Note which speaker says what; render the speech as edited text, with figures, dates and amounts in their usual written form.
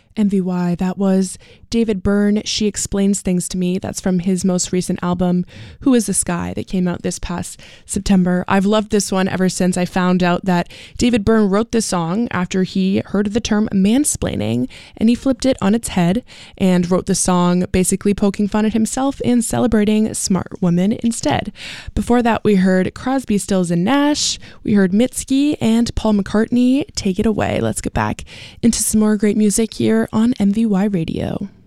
Speaker 1: MVY, that was David Byrne, She Explains Things to Me. That's from his most recent album, Who Is This Guy, that came out this past September. I've loved this one ever since I found out that David Byrne wrote this song after he heard of the term mansplaining, and he flipped it on its head and wrote the song basically poking fun at himself and celebrating smart women instead. Before that, we heard Crosby, Stills and Nash, we heard Mitski and Paul McCartney, Take It Away. Let's get back into some more great music here on MVY Radio.